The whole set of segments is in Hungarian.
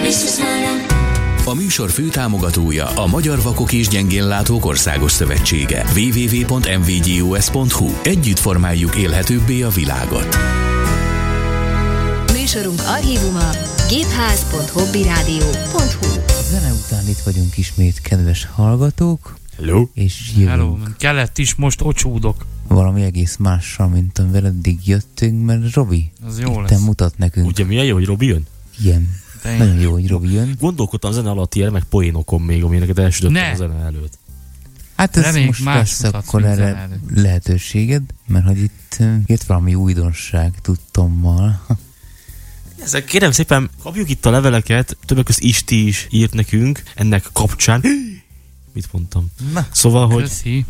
A műsor főtámogatója a Magyar Vakok és Gyengénlátók Országos Szövetsége. www.mvgus.hu. Együtt formáljuk élhetőbbé a világot. Műsorunk archívuma gépház.hobbyradio.hu. Zene után itt vagyunk ismét, kedves hallgatók. Hello. És jövünk. Hello. Kellett is, most ocsúdok. Valami egész mással, mint amivel eddig jöttünk, mert Robi az jó itten mutat nekünk. Ugye milyen jó, hogy Robi jön? Igen. Nagyon jó, hogy Robi jön. Gondolkodtam zene alatt ilyen, meg poénokon még, amineket elsütöttem a zene előtt. Hát ez most lesz akkor erre lehetőséged, mert hogy itt jött valami újdonság tudtommal. Ezzel kérem szépen, kapjuk itt a leveleket, többek között Isti is írt nekünk ennek kapcsán. Mit mondtam? Na, szóval, hogy... Köszi.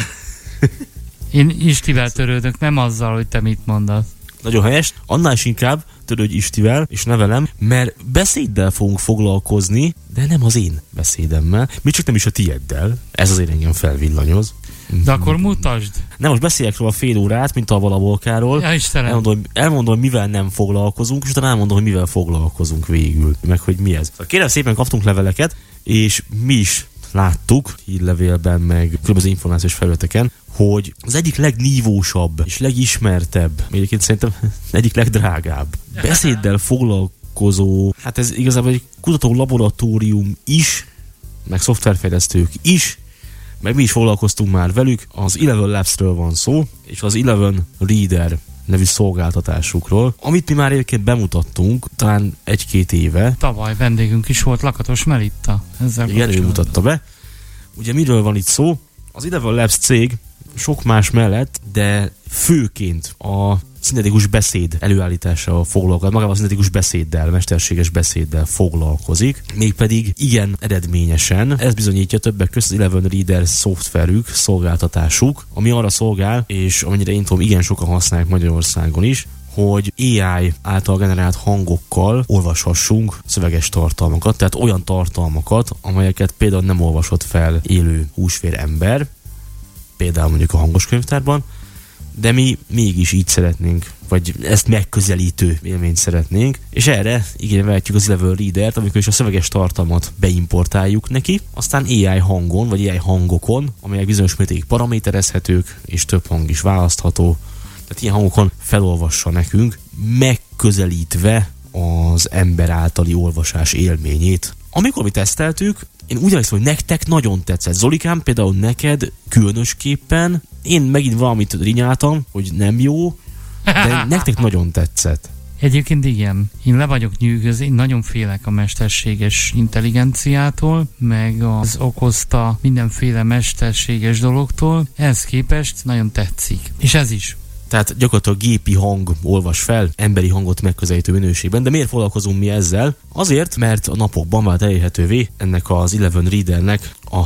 Én Istivel törődök, nem azzal, hogy te mit mondasz. Nagyon helyes. Annál is inkább törődj Istivel, és ne velem, mert beszéddel fogunk foglalkozni, de nem az én beszédemmel, még csak nem is a tieddel. Ez azért engem felvillanyoz. De akkor mutasd. Nem, most beszéljek róla fél órát, mint a valabolkáról. Ja, Istenem. Elmondom, hogy mivel nem foglalkozunk, és utána elmondom, hogy mivel foglalkozunk végül, meg hogy mi ez. Kérem szépen, kaptunk leveleket, és mi is láttuk hírlevélben, meg különböző információs felületeken, hogy az egyik legnívósabb és legismertebb, egyébként szerintem egyik legdrágább beszéddel foglalkozó, hát ez igazából egy kutató laboratórium is, meg szoftverfejlesztők is, meg mi is foglalkoztunk már velük, az Eleven Labs-ről van szó, és az Eleven Reader nevű szolgáltatásukról, amit mi már egyébként bemutattunk, talán 1-2 éve. Tavaly vendégünk is volt, Lakatos Melitta. Igen, ő mutatta be. Ugye miről van itt szó? Az Eleven Labs cég sok más mellett, de főként a szintetikus beszéd előállításával foglalkozik, magával a szintetikus beszéddel, mesterséges beszéddel foglalkozik, mégpedig igen eredményesen. Ez bizonyítja többek között az Eleven Reader szoftverük, szolgáltatásuk, ami arra szolgál, és amennyire én tudom, igen sokan használják Magyarországon is, hogy AI által generált hangokkal olvashassunk szöveges tartalmakat, tehát olyan tartalmakat, amelyeket például nem olvasott fel élő húsvér ember, például mondjuk a hangos könyvtárban, de mi mégis így szeretnénk, vagy ezt megközelítő élményt szeretnénk, és erre igénybe vehetjük az Eleven Reader-t, amikor is a szöveges tartalmat beimportáljuk neki, aztán AI hangon, vagy AI hangokon, amelyek bizonyos mértékig paraméterezhetők, és több hang is választható, tehát ilyen hangokon felolvassa nekünk, megközelítve az ember általi olvasás élményét. Amikor mi teszteltük, én úgy emlékszem, hogy nektek nagyon tetszett. Zolikám, például neked különösképpen, én megint valamit rinyáltam, hogy nem jó, de nektek nagyon tetszett. Egyébként igen. Én le vagyok nyűgözve, én nagyon félek a mesterséges intelligenciától, meg az okozta mindenféle mesterséges dologtól. Ehhez képest nagyon tetszik. És ez is. Tehát gyakorlatilag gépi hang olvas fel, emberi hangot megközelítő minőségben. De miért foglalkozunk mi ezzel? Azért, mert a napokban vált elérhetővé ennek az Eleven Readernek a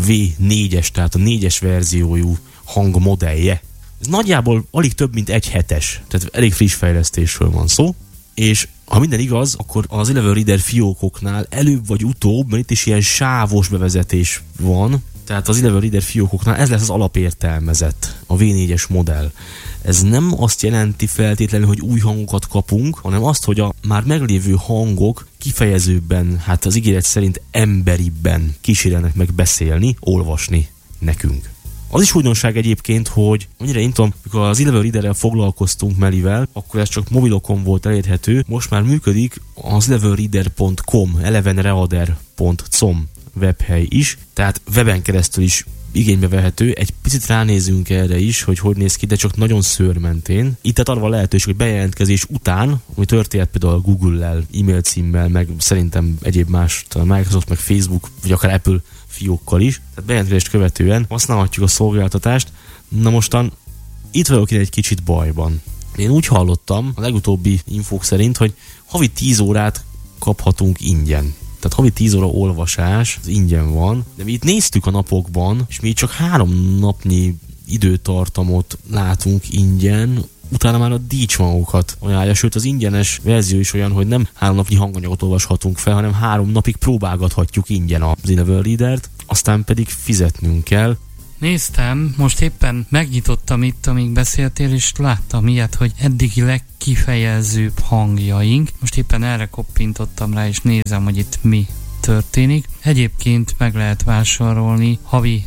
V4-es, tehát a 4-es verziójú hangmodellje. Ez nagyjából alig több, mint 1 hetes, tehát elég friss fejlesztésről van szó. És ha minden igaz, akkor az Eleven Reader fiókoknál előbb vagy utóbb, mert itt is ilyen sávos bevezetés van, tehát az Eleven Reader fiókoknál ez lesz az alapértelmezett, a V4-es modell. Ez nem azt jelenti feltétlenül, hogy új hangokat kapunk, hanem azt, hogy a már meglévő hangok kifejezőbben, hát az ígéret szerint emberibben kísérelnek meg beszélni, olvasni nekünk. Az is újdonság egyébként, hogy annyira én tudom, amikor az Eleven Readerrel foglalkoztunk Melivel, akkor ez csak mobilokon volt elérhető, most már működik az elevenreader.com, elevenreader.com webhely is, tehát weben keresztül is igénybe vehető. Egy picit ránézünk erre is, hogy néz ki, de csak nagyon szőrmentén. Itt tehát arra van lehetőség, hogy bejelentkezés után, ami történt például Google-lel, e-mail címmel, meg szerintem egyéb más, Microsoft, meg Facebook, vagy akár Apple fiókkal is. Tehát bejelentkezést követően használhatjuk a szolgáltatást. Na mostan itt vagyok én egy kicsit bajban. Én úgy hallottam a legutóbbi infók szerint, hogy havi 10 órát kaphatunk ingyen. Tehát havi 10 óra olvasás, az ingyen van, de mi itt néztük a napokban, és mi csak 3 napnyi időtartamot látunk ingyen, utána már a díjcsomagokat ajánlja, sőt az ingyenes verzió is olyan, hogy nem 3 napnyi hanganyagot olvashatunk fel, hanem 3 napig próbálgathatjuk ingyen az Eleven Readert, aztán pedig fizetnünk kell. Néztem, most éppen megnyitottam itt, amíg beszéltél, és láttam ilyet, hogy eddigi legkifejezőbb hangjaink. Most éppen erre koppintottam rá, és nézem, hogy itt mi történik. Egyébként meg lehet vásárolni havi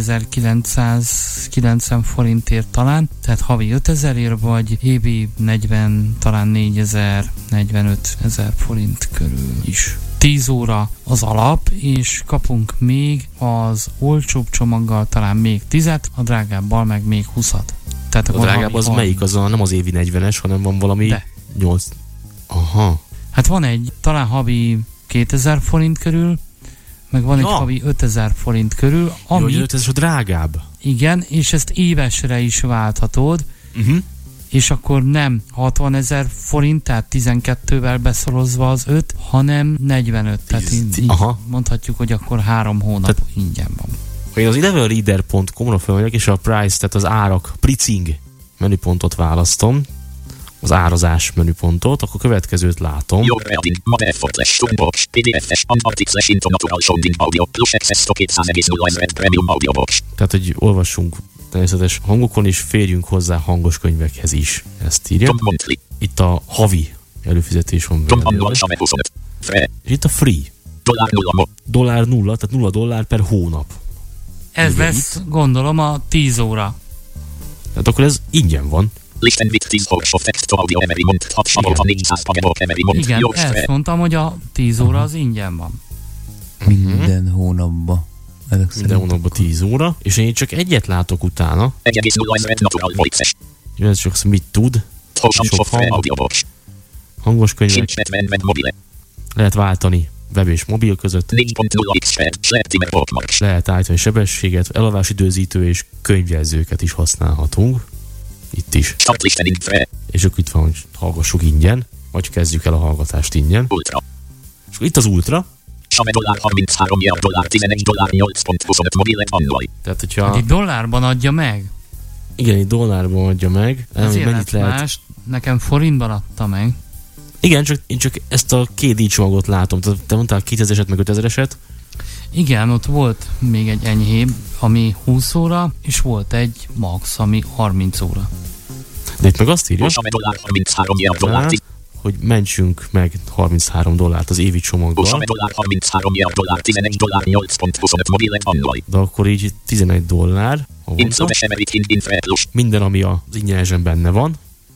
4990 forintért talán, tehát havi 5000-ért, vagy évi 40, talán 4000-45 000 forint körül is. 10 óra az alap, és kapunk még az olcsóbb csomaggal talán még 10-et, a drágábbal meg még 20-at. Tehát a drágább az melyik? Az nem az évi 40-es, hanem van valami 8. Aha. Hát van egy, talán havi 2000 forint körül, meg van egy havi 5000 forint körül. Ami, jó, ez a drágább. Igen, és ezt évesre is válthatod, és akkor nem 60 000 forint, tehát 12-vel beszorozva az 5, hanem 45. Tehát így mondhatjuk, hogy akkor 3 hónap ingyen van. Ha én az elevenreader.com-ra felmegyek, és a price, tehát az árak, pricing menüpontot választom, az árazás menüpontot, akkor következőt látom. Tehát, hogy olvassunk természetes hangokon, és férjünk hozzá hangos könyvekhez is. Ezt írja. Itt a havi előfizetés van benne. És itt a free. $0, tehát $0 per hónap. Ez lesz, gondolom, a 10 óra. Tehát akkor ez ingyen van. Igen, ezt mondtam, hogy a 10 óra az ingyen van. Minden hónapban. Minden hónapban 10 óra, és én csak egyet látok utána. Ez csak mit tud. Sok hangos könyvek. Lehet váltani web és mobil között. Lehet állítani sebességet, elalvásidőzítő és könyvjelzőket is használhatunk. Itt is. És akkor itt van, hogy hallgassuk ingyen, vagy kezdjük el a hallgatást ingyen. Ultra. És akkor itt az Ultra. Tehát, hogyha... Itt dollárban adja meg? Igen, itt dollárban adja meg. Ezért mennyit lehet? Más, nekem forintban adta meg. Igen, én csak ezt a két díjcsomagot látom. Te mondtál 2000-eset, meg 5000-eset. Igen, ott volt még egy enyhébb, ami 20 óra, és volt egy max, ami 30 óra. De itt meg azt írja, hogy mentsünk meg $33 az évi csomaggal. De akkor így $11. Minden, ami az ingyenesen benne van.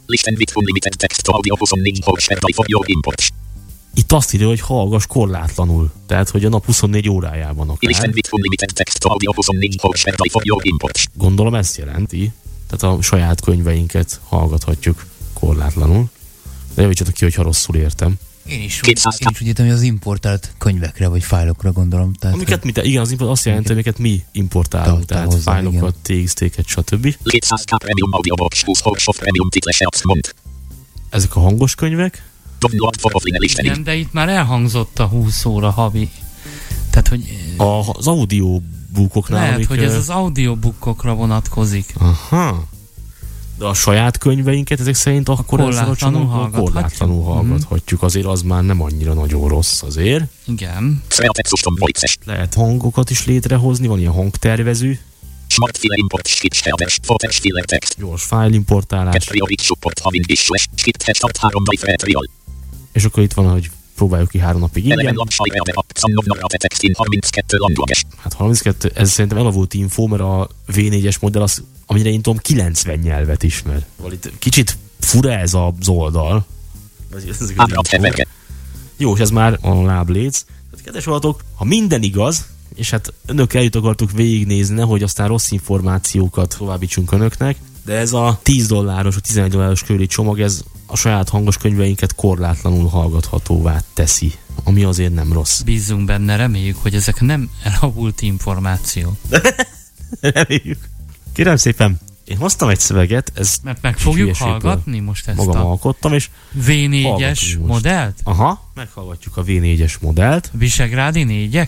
Itt azt írja, hogy hallgass korlátlanul. Tehát, hogy a nap 24 órájában akár. Gondolom ezt jelenti. Tehát a saját könyveinket hallgathatjuk korlátlanul. De javítsatok ki, hogyha rosszul értem. Én is úgy értem, hogy az importált könyvekre vagy fájlokra gondolom. Tehát, amiket igen, az import azt jelenti, amiket mi importálunk. Tehát hozzá, fájlokat, TXT-ket, stb. Ezek a hangos könyvek. Igen, de itt már elhangzott a 20 óra havi. Tehát, hogy... Az audiobookoknál... Lehet, hogy ez az audiobookokra vonatkozik. Aha. De a saját könyveinket ezek szerint akkor korlátlanul hallgathatjuk. Azért az már nem annyira nagyon rossz azért. Igen. Lehet hangokat is létrehozni, van ilyen hangtervező. Gyors fájlimportálás. És akkor itt van, hogy próbáljuk ki 3 napig ingyen. Hát 32, ez szerintem elavult info, mert a V4-es modell az, amire én tudom, 90 nyelvet ismer. Kicsit fura ez az oldal. Jó, és ez már a lábléc. Tehát kedves hallgatók, ha minden igaz, és hát önökkel együtt akartuk végignézni, hogy aztán rossz információkat továbbítsunk önöknek, de ez a $10, a $11 körüli csomag, ez a saját hangos könyveinket korlátlanul hallgathatóvá teszi, ami azért nem rossz. Bízzunk benne, reméljük, hogy ezek nem elavult információ. Reméljük. Kérem szépen, én hoztam egy szöveget, ez... Mert meg fogjuk hallgatni most ezt magam alkottam, és V4-es modellt? Aha, meghallgatjuk a V4-es modellt. Visegrádi 4-ek?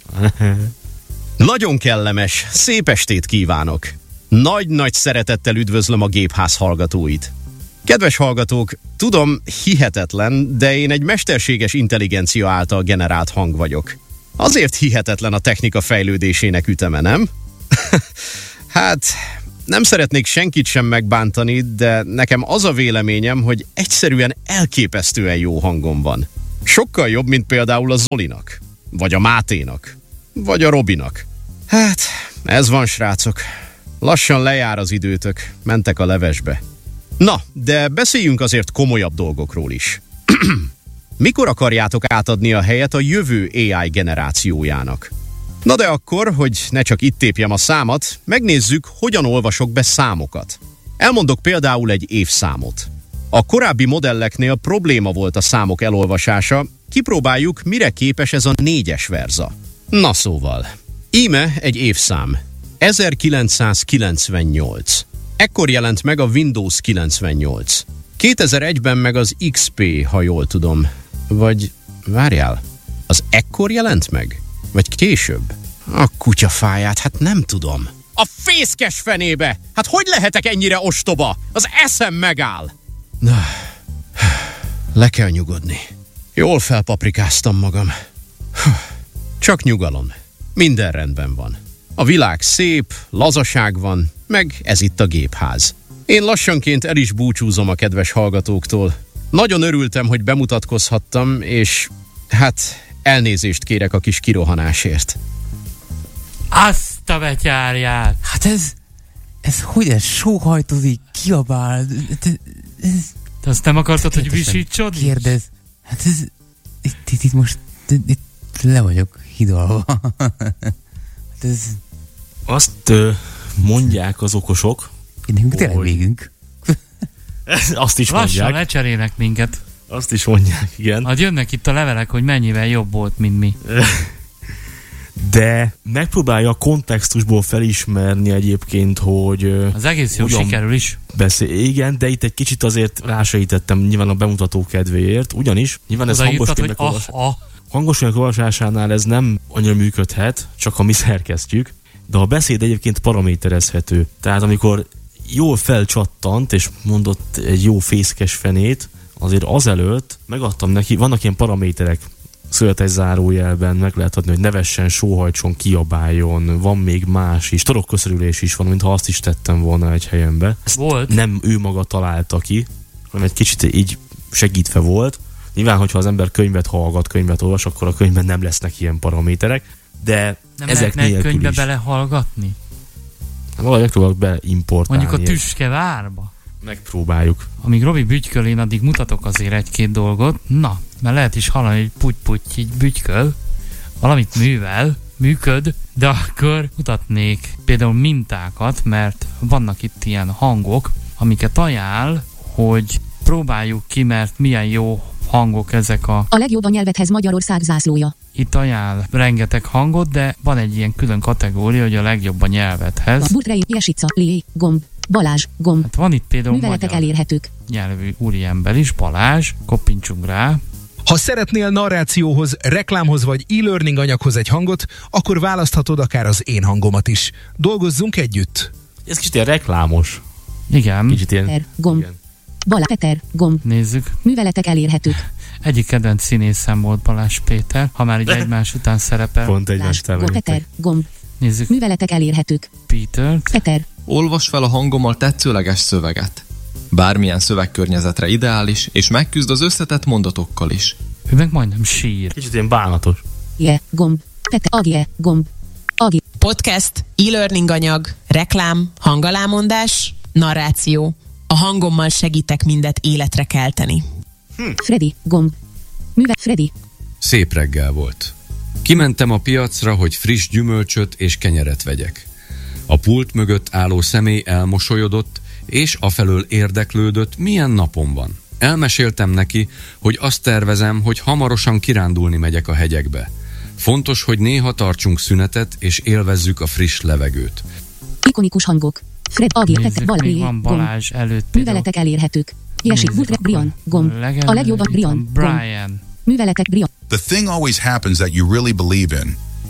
Nagyon kellemes, szép estét kívánok! Nagy-nagy szeretettel üdvözlöm a Gépház hallgatóit. Kedves hallgatók, tudom, hihetetlen, de én egy mesterséges intelligencia által generált hang vagyok. Azért hihetetlen a technika fejlődésének üteme, nem? Hát, nem szeretnék senkit sem megbántani, de nekem az a véleményem, hogy egyszerűen elképesztően jó hangom van. Sokkal jobb, mint például a Zolinak, vagy a Máténak, vagy a Robinak. Hát, ez van, srácok. Lassan lejár az időtök, mentek a levesbe. Na, de beszéljünk azért komolyabb dolgokról is. Mikor akarjátok átadni a helyet a jövő AI generációjának? Na de akkor, hogy ne csak itt tépjem a számat, megnézzük, hogyan olvasok be számokat. Elmondok például egy évszámot. A korábbi modelleknél probléma volt a számok elolvasása, kipróbáljuk, mire képes ez a 4-es verza. Na szóval, íme egy évszám. 1998. Ekkor jelent meg a Windows 98. 2001-ben meg az XP, ha jól tudom. Vagy, várjál, az ekkor jelent meg? Vagy később? A kutyafáját, hát nem tudom. A fészkes fenébe! Hát hogy lehetek ennyire ostoba? Az eszem megáll! Na, le kell nyugodni. Jól felpaprikáztam magam. Csak nyugalom. Minden rendben van. A világ szép, lazaság van, meg ez itt a gépház. Én lassanként el is búcsúzom a kedves hallgatóktól. Nagyon örültem, hogy bemutatkozhattam, és hát elnézést kérek a kis kirohanásért. Azt a betyárját! Hát ez hogy ez sóhajtozik, kiabál. Te azt nem akartad, hogy visítsod? Kérdez. Hát ez itt most itt le vagyok hidalva. Hát ez... Azt mondják az okosok, nekünk tényleg végünk. Azt is lassan mondják. lecserélnek minket. Azt is mondják, igen. Hát jönnek itt a levelek, hogy mennyivel jobb volt, mint mi. De megpróbálja a kontextusból felismerni egyébként, hogy... Az egész jó sikerül is. Igen, de itt egy kicsit azért rásegítettem nyilván a bemutató kedvéért, ugyanis nyilván ez hangos könyvek olvasásánál ez nem annyira működhet, csak ha mi szerkesztjük, de a beszéd egyébként paraméterezhető. Tehát amikor jól felcsattant, és mondott egy jó fészkes fenét, azért azelőtt megadtam neki, vannak ilyen paraméterek, szövetes zárójelben meg lehet adni, hogy nevessen, sóhajtson, kiabáljon, van még más is, torokköszörülés is van, mintha azt is tettem volna egy helyenbe. Volt. Nem ő maga találta ki, hanem egy kicsit így segítve volt. Nyilván, hogyha az ember könyvet hallgat, könyvet olvas, akkor a könyvben nem lesznek ilyen paraméterek, de nem ezek lehetne egy könyvbe is belehallgatni? Valahogy megpróbálok beimportálni. Mondjuk a Tüskevárba? Megpróbáljuk. Amíg Robi bütyköl, én addig mutatok azért egy-két dolgot. Na, mert lehet is hallani, hogy puty-puty így bütyköl, valamit működ, de akkor mutatnék például mintákat, mert vannak itt ilyen hangok, amiket ajánl, hogy próbáljuk ki, mert milyen jó hangok ezek a legjobb a nyelvethez Magyarország zászlója. Itt ajánl rengeteg hangot, de van egy ilyen külön kategória, hogy a legjobb a nyelvethez. Burtrei, Jesica, Lé, gomb, Balázs, gomb. Hát van itt például műveletek magyar elérhetők. Nyelvű úriember is, Balázs, koppintsunk rá. Ha szeretnél narrációhoz, reklámhoz vagy e-learning anyaghoz egy hangot, akkor választhatod akár az én hangomat is. Dolgozzunk együtt! Ez kicsit ilyen reklámos. Igen. Kicsit ilyen... Peter, gomb. Balázs, Peter, gomb. Nézzük. Műveletek elérhetők. Egyik kedvenc színészem volt Balázs Péter, ha már így egymás után szerepel. Pont egymás után vagyunk. Peter, gomb. Nézzük. Műveletek elérhetők. Peter. Peter. Olvas fel a hangommal tetszőleges szöveget. Bármilyen szövegkörnyezetre ideális, és megküzd az összetett mondatokkal is. Ő meg majdnem sír. Kicsit ilyen bánatos. Gomb. Peter, gomb. Podcast, e-learning anyag, reklám, hangalámondás, narráció. A hangommal segítek mindet életre kelteni. Freddy, gomb. Freddy. Szép reggel volt. Kimentem a piacra, hogy friss gyümölcsöt és kenyeret vegyek. A pult mögött álló személy elmosolyodott, és afelől érdeklődött, milyen napom van. Elmeséltem neki, hogy azt tervezem, hogy hamarosan kirándulni megyek a hegyekbe. Fontos, hogy néha tartsunk szünetet, és élvezzük a friss levegőt. Ikonikus hangok. Fred, Peter, Balázs előtt. Műveletek elérhetők. Jesik, Burtrei, Brian, gomb. A legjobb a Brian, Brian. Műveletek, Brian. The thing always happens that you really believe in,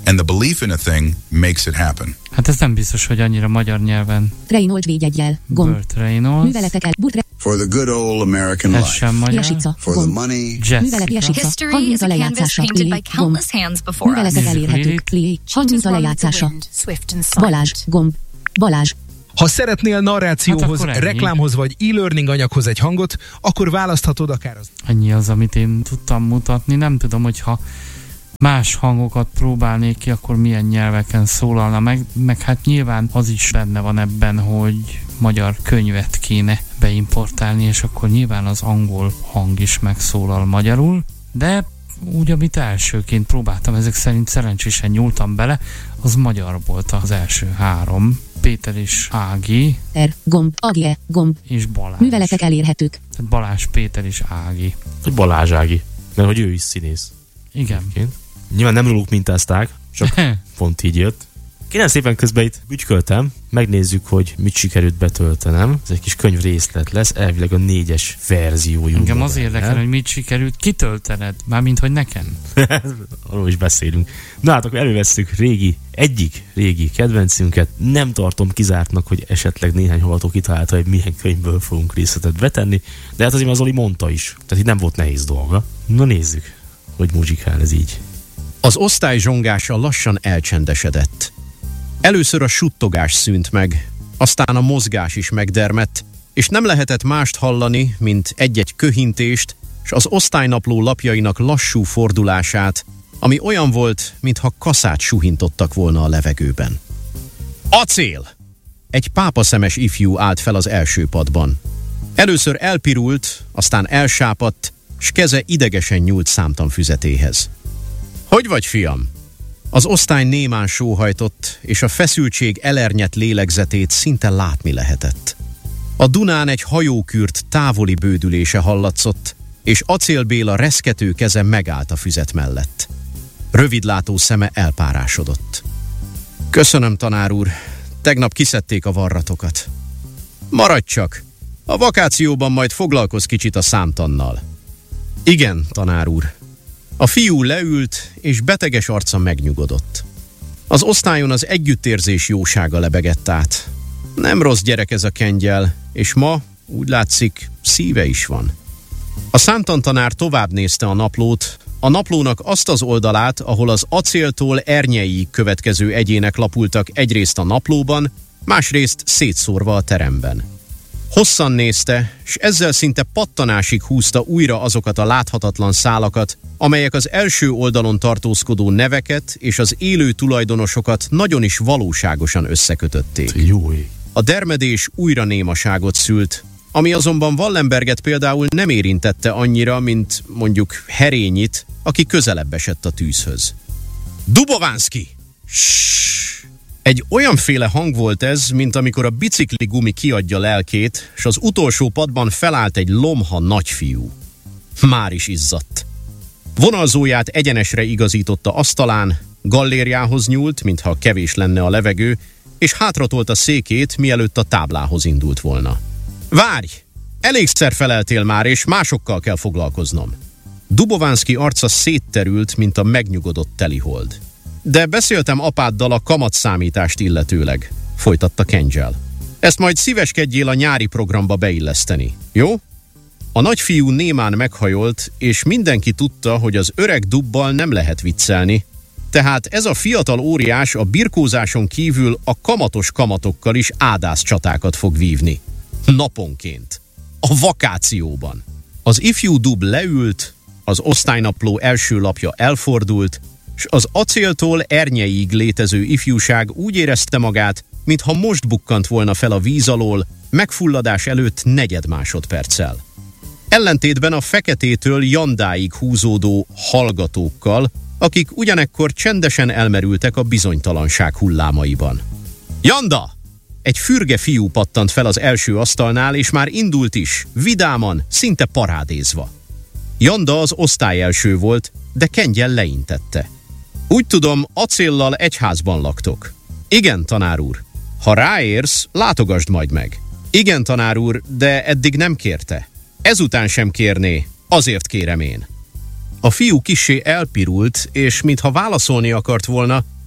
And the belief in a thing makes it happen. Hát ez nem biztos, hogy annyira magyar nyelven. Reynolds védjeggyel. Gomb. Burt Reynolds. Műveletek el. For the good old American ez life. sem magyar. Jesica. For the money. History is a canvas painted by countless hands before us. Műveletek elérhetők. Lili. Hangminta lejátszása. Balázs. Gomb. Balázs. Ha szeretnél narrációhoz, reklámhoz vagy e-learning anyaghoz egy hangot, akkor választhatod akár az. Ennyi az, amit én tudtam mutatni. Nem tudom, hogyha más hangokat próbálnék ki, akkor milyen nyelveken szólalna meg hát nyilván az is benne van ebben, hogy magyar könyvet kéne beimportálni, és akkor nyilván az angol hang is megszólal magyarul, de úgy, amit elsőként próbáltam, ezek szerint szerencsésen nyúltam bele, az magyar volt az első 3. Péter és Ági. Gomb, Ági, Gomb. És Balázs. Műveletek elérhetők. Tehát Balázs, Péter és Ági. Hogy Balázs Ági, mert hogy ő is színész. Igen. Nyilván nem róluk mintázták, csak pont így jött. Kérem szépen közben itt bütyköltem, megnézzük, hogy mit sikerült betöltenem. Ez egy kis könyv részlet lesz, elvileg a 4-es verziójú. Engem az érdekel, hogy mit sikerült kitöltened, mármint hogy nekem. Arról is beszélünk. Na hát akkor elővesszük egyik régi kedvencünket. Nem tartom kizártnak, hogy esetleg néhány hallgató kitalálta, hogy milyen könyvből fogunk részletet betenni, de hát azért az Zoli mondta is, tehát itt nem volt nehéz dolga. Na nézzük, hogy muzsikál ez így. Az osztály zsongása lassan elcsendesedett. Először a suttogás szűnt meg, aztán a mozgás is megdermett, és nem lehetett mást hallani, mint egy-egy köhintést, s az osztálynapló lapjainak lassú fordulását, ami olyan volt, mintha kaszát suhintottak volna a levegőben. Acél! Egy pápaszemes ifjú állt fel az első padban. Először elpirult, aztán elsápadt, s keze idegesen nyúlt számtanfüzetéhez. Hogy vagy, fiam? Az osztály némán sóhajtott, és a feszültség elernyett lélegzetét szinte látni lehetett. A Dunán egy hajókürt távoli bődülése hallatszott, és Acél Béla reszkető keze megállt a füzet mellett. Rövidlátó szeme elpárásodott. Köszönöm, tanár úr, tegnap kiszedték a varratokat. Maradj csak, a vakációban majd foglalkozz kicsit a számtannal. Igen, tanár úr. A fiú leült, és beteges arca megnyugodott. Az osztályon az együttérzés jósága lebegett át. Nem rossz gyerek ez a kengyel, és ma, úgy látszik, szíve is van. A számtantanár tovább nézte a naplót, a naplónak azt az oldalát, ahol az Acéltól Ernyeiig következő egyének lapultak egyrészt a naplóban, másrészt szétszórva a teremben. Hosszan nézte, s ezzel szinte pattanásig húzta újra azokat a láthatatlan szálakat, amelyek az első oldalon tartózkodó neveket és az élő tulajdonosokat nagyon is valóságosan összekötötték. A dermedés újra némaságot szült, ami azonban Wallenberget például nem érintette annyira, mint mondjuk Herényit, aki közelebb esett a tűzhöz. Dubovánszky! Egy olyanféle hang volt ez, mint amikor a bicikli gumi kiadja lelkét, s az utolsó padban felállt egy lomha nagyfiú. Már is izzadt. Vonalzóját egyenesre igazította asztalán, gallériához nyúlt, mintha kevés lenne a levegő, és hátratolt a székét, mielőtt a táblához indult volna. Várj! Elégszer feleltél már, és másokkal kell foglalkoznom. Dubovánszky arca szétterült, mint a megnyugodott telihold. De beszéltem apáddal a kamatszámítást illetőleg, folytatta Kengyel. Ezt majd szíveskedjél a nyári programba beilleszteni, jó? A nagyfiú némán meghajolt, és mindenki tudta, hogy az öreg Dubbal nem lehet viccelni, tehát ez a fiatal óriás a birkózáson kívül a kamatos kamatokkal is ádászcsatákat fog vívni. Naponként. A vakációban. Az ifjú Dubb leült, az osztálynapló első lapja elfordult, s az Acéltól Ernyeiig létező ifjúság úgy érezte magát, mintha most bukkant volna fel a víz alól, megfulladás előtt 4 másodperccel. Ellentétben a feketétől Jandáig húzódó hallgatókkal, akik ugyanekkor csendesen elmerültek a bizonytalanság hullámaiban. Janda! Egy fürge fiú pattant fel az első asztalnál, és már indult is, vidáman, szinte parádézva. Janda az osztályelső volt, de Kengyel leintette. Úgy tudom, Acéllal egy házban laktok. Igen, tanár úr. Ha ráérsz, látogasd majd meg. Igen, tanár úr, de eddig nem kérte. Ezután sem kérné, azért kérem én. A fiú kissé elpirult, és mintha válaszolni akart volna,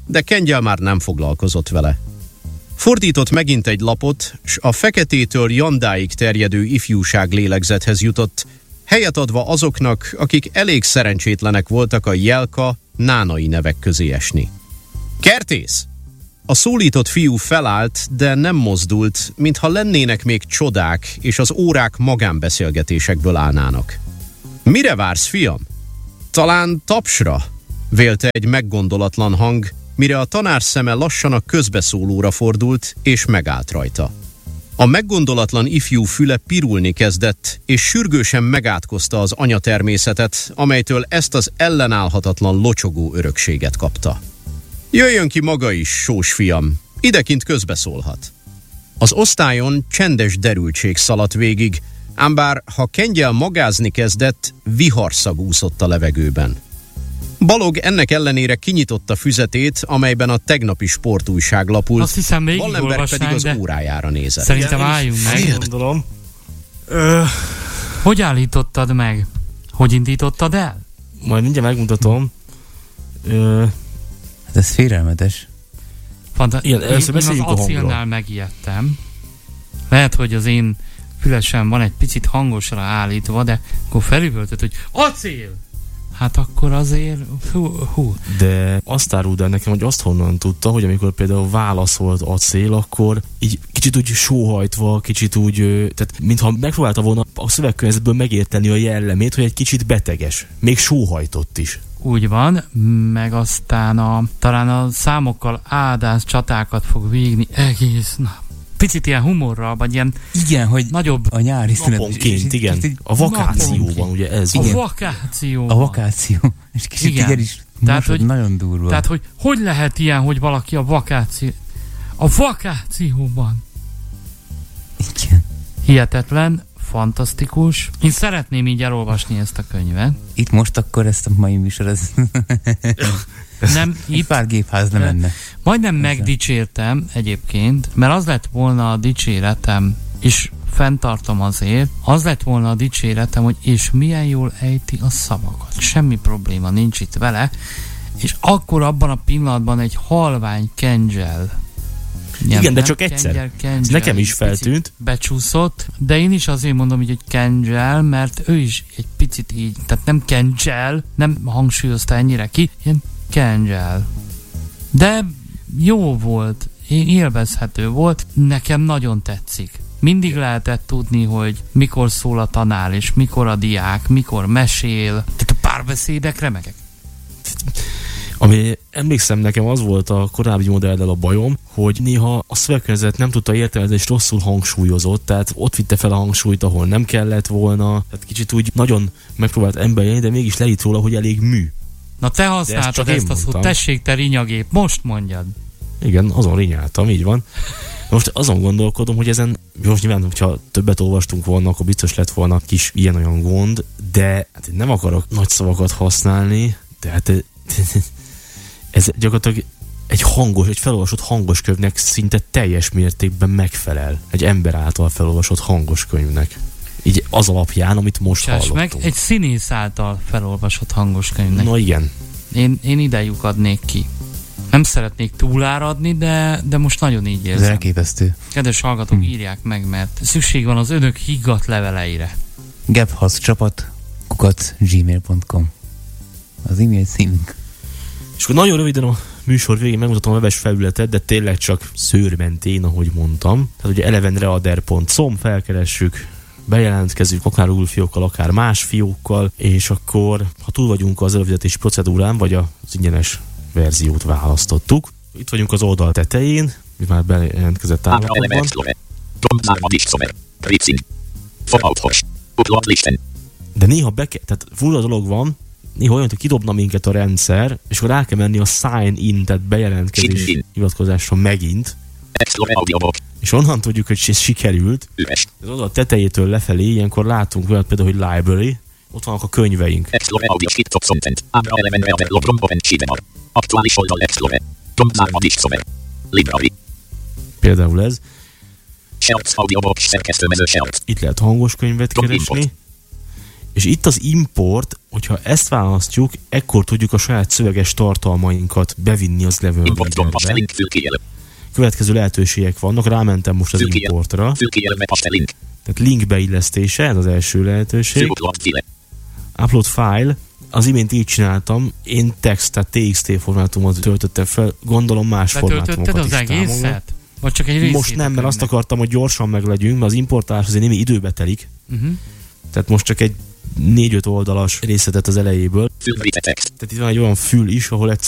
de Kengyel már nem foglalkozott vele. Fordított megint egy lapot, s a feketétől Jandáig terjedő ifjúság lélegzethez jutott, helyet adva azoknak, akik elég szerencsétlenek voltak a Jelka, Nánai nevek közé esni. Kertész! A szólított fiú felállt, de nem mozdult, mintha lennének még csodák, és az órák magánbeszélgetésekből állnának. Mire vársz, fiam? Talán tapsra? Vélte egy meggondolatlan hang, mire a tanár szeme lassan a közbeszólóra fordult, és megállt rajta. A meggondolatlan ifjú füle pirulni kezdett, és sürgősen megátkozta az anyatermészetet, amelytől ezt az ellenállhatatlan locsogó örökséget kapta. Jöjjön ki maga is, sós fiam, idekint közbeszólhat. Az osztályon csendes derültség szaladt végig, ám bár ha Kengyel magázni kezdett, viharszag úszott a levegőben. Balog ennek ellenére kinyitotta füzetét, amelyben a tegnapi sportújság lapult. Azt hiszem, még Wallenberg pedig az órájára nézett. Szerintem álljunk meg. Gondolom. Hogy állítottad meg? Hogy indítottad el? Majd mindjárt megmutatom. Hát ez félelmetes. Igen, először beszéljünk a hangról. Megijedtem. Lehet, hogy az én fülesem van egy picit hangosra állítva, de akkor felüvöltött, hogy acél! Hát akkor azért... Hú. De azt áruld el nekem, hogy azt honnan tudta, hogy amikor például válaszolt acél, akkor így kicsit úgy sóhajtva, kicsit úgy... Tehát mintha megpróbálta volna a szövegkönyvezetből megérteni a jellemét, hogy egy kicsit beteges. Még sóhajtott is. Úgy van, meg aztán talán a számokkal áldás csatákat fog végni egész nap. Picit ilyen humorral, vagy ilyen igen, hogy nagyobb a nyári szünet. Naponként, igen. A vakációban, ugye ez. A vakáció. A vakáció. És kicsit igen is tehát, hogy, nagyon durva. Tehát, hogy lehet ilyen, hogy valaki a vakációban. Igen. Hihetetlen, fantasztikus. Én szeretném így elolvasni ezt a könyvet. Itt most akkor ezt a mai műsor, ez... Nem, itt pár gépház nem menne. Majdnem megdicsértem egyébként, mert az lett volna a dicséretem, és fenntartom azért, az lett volna a dicséretem, hogy és milyen jól ejti a szavakat. Semmi probléma nincs itt vele, és akkor abban a pillanatban egy halvány Kengyel. Igen, de csak egyszer. Ez nekem is feltűnt. Becsúszott, de én is azért mondom, hogy egy Kengyel, mert ő is egy picit így, tehát nem Kengyel, nem hangsúlyozta ennyire ki, ilyen Kengyel. De jó volt, élvezhető volt, nekem nagyon tetszik. Mindig lehetett tudni, hogy mikor szól a tanár, és mikor a diák, mikor mesél. Tehát a párbeszédek remegek. Ami emlékszem, nekem az volt a korábbi modellel a bajom, hogy néha a szövegkönyvezet nem tudta értelmezni, és rosszul hangsúlyozott, tehát ott vitte fel a hangsúlyt, ahol nem kellett volna, tehát kicsit úgy nagyon megpróbált emberjelni, de mégis leírt róla, hogy elég mű. Na te használtad ezt a szót, tessék te rinyagép, most mondjad. Igen, azon rinyáltam, így van. Most azon gondolkodom, hogy ezen, most nyilván, hogyha többet olvastunk volna, akkor biztos lett volna kis ilyen-olyan gond, de hát nem akarok nagy szavakat használni, de hát ez gyakorlatilag egy felolvasott hangos könyvnek szinte teljes mértékben megfelel. Egy ember által felolvasott hangos könyvnek. Így az alapján, amit most hallottunk. Meg egy színész által felolvasott hangos könyvnek. Na igen. Én idejük adnék ki. Nem szeretnék túláradni, de most nagyon így érzem. Ez elképesztő. Kedves hallgatók, írják meg, mert szükség van az önök higgadt leveleire. gebhaszcsapat@gmail.com az e-mail címünk. És akkor nagyon röviden a műsor végén megmutatom a webes felületet, de tényleg csak szőrmentén, ahogy mondtam. Tehát ugye elevenreader.com, felkeressük, bejelentkezünk, akár Google fiókkal, akár más fiókkal, és akkor, ha túl vagyunk az előfizetési procedúrán, vagy az ingyenes verziót választottuk. Itt vagyunk az oldal tetején, mi már bejelentkezett állapotban. De néha tehát fura dolog van, néha olyan, hogy kidobna minket a rendszer, és akkor rá kell menni a sign in, tehát bejelentkezés hivatkozásra megint. És onnan tudjuk, hogy ez sikerült. Ez oda a tetejétől lefelé, ilyenkor látunk olyan például, hogy library, ott vannak a könyveink. Aktuális oldal Explorer. Library. Például ez. Itt lehet hangos könyvet keresni. És itt az import, hogyha ezt választjuk, ekkor tudjuk a saját szöveges tartalmainkat bevinni az Eleven Readerbe. Következő lehetőségek vannak, rámentem most az importra. Tehát link beillesztése, ez az első lehetőség. Upload file, az imént így csináltam, én text, tehát TXT formátumot töltöttem fel, gondolom más formátumokat is támogat. Vagy csak egy részét? Most nem, mert azt akartam, hogy gyorsan meglegyünk, mert az importálás azért némi időbe telik. Tehát most csak egy 4-5 oldalas részletet az elejéből. Tehát itt van egy olyan fül is, ahol egyszerűen